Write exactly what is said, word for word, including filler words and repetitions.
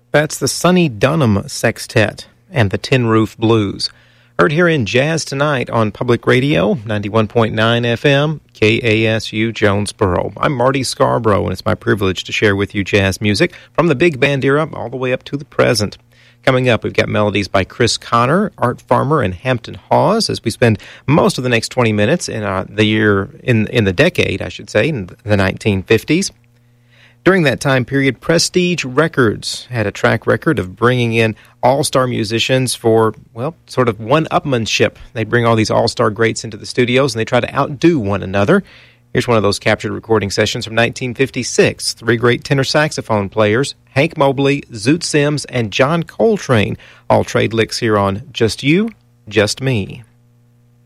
That's the Sonny Dunham Sextet and the Tin Roof Blues. Heard here in Jazz Tonight on Public Radio, ninety-one point nine F M, K A S U Jonesboro. I'm Marty Scarborough, and it's my privilege to share with you jazz music from the big band era all the way up to the present. Coming up, we've got melodies by Chris Connor, Art Farmer, and Hampton Hawes as we spend most of the next twenty minutes in uh, the year, in, in the decade, I should say, in the nineteen fifties. During that time period, Prestige Records had a track record of bringing in all-star musicians for, well, sort of one-upmanship. They bring all these all-star greats into the studios, and they try to outdo one another. Here's one of those captured recording sessions from nineteen fifty-six. Three great tenor saxophone players, Hank Mobley, Zoot Sims, and John Coltrane, all trade licks here on Just You, Just Me.